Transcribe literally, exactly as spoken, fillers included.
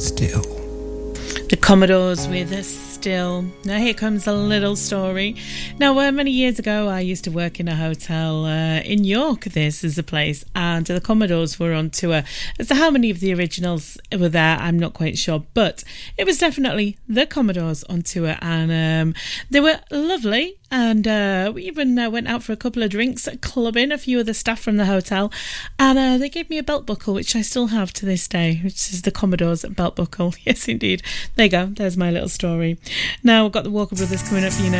Still. The Commodores with us still. Now here comes a little story. Now uh, many years ago I used to work in a hotel uh, in York. This is a place, and the Commodores were on tour. As to how many of the originals were there, I'm not quite sure, but it was definitely the Commodores on tour, and um, they were lovely. And uh, we even uh, went out for a couple of drinks, clubbing a few of the staff from the hotel, and uh, they gave me a belt buckle, which I still have to this day, which is the Commodore's belt buckle. Yes, indeed. There you go. There's my little story. Now, we've got the Walker Brothers coming up for you now.